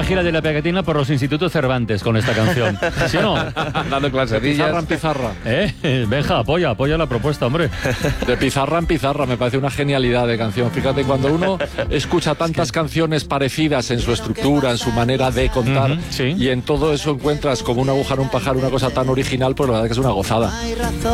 gira de la pegatina por los institutos Cervantes con esta canción. ¿Sí o no? Dando clasedillas. Pizarra en pizarra. Benja, apoya la propuesta, hombre. De pizarra en pizarra, me parece una genialidad de canción. Fíjate, cuando uno escucha tantas canciones parecidas en su estructura, en su manera de contar, sí. y en todo eso encuentras como una aguja en un pajar, una cosa tan original, pues la verdad que es una gozada.